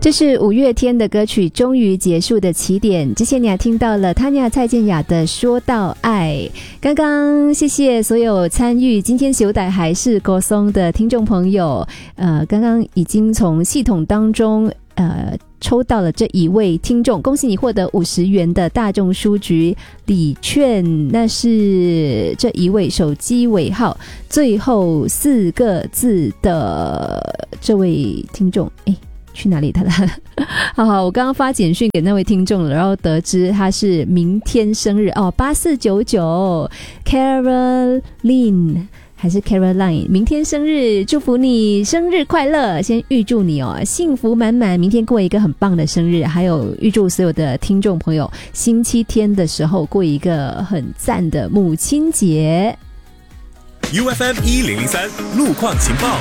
这是五月天的歌曲《终于结束的起点》。之前你还听到了Tanya蔡健雅的《说到爱》。刚刚谢谢所有参与今天小歹还是歌颂的听众朋友，刚刚已经从系统当中抽到了这一位听众，恭喜你获得50元的大众书局礼券，那是这一位手机尾号最后4个字的这位听众。去哪里他了？好，我刚刚发简讯给那位听众了，然后得知他是明天生日8499 Caroline 还是 Caroline， 明天生日，祝福你生日快乐！先预祝你幸福满满，明天过一个很棒的生日，还有预祝所有的听众朋友星期天的时候过一个很赞的母亲节。 UFM 1003路况情报。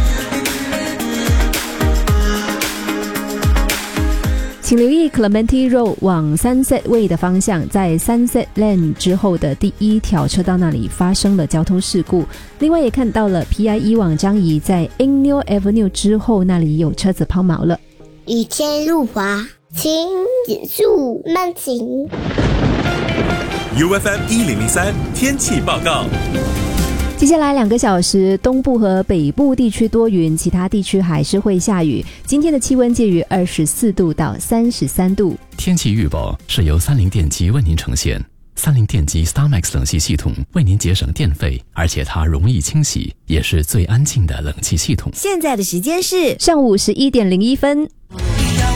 请留意 Clementi Road 往 Sunset Way 的方向，在 Sunset Lane 之后的第1条车道那里发生了交通事故。另外也看到了 PIE 往张仪在 Inglewood Avenue 之后那里有车子抛锚了。 雨天路滑，请减速慢行。 UFM 1003天气报告。 接下来2个小时，东部和北部地区多云，其他地区还是会下雨。今天的气温介于24度到33度。 天气预报是由三菱电机为您呈现。三菱电机 StarMax 冷气系统为您节省电费，而且它容易清洗，也是最安静的冷气系统。 现在的时间是上午11点01分。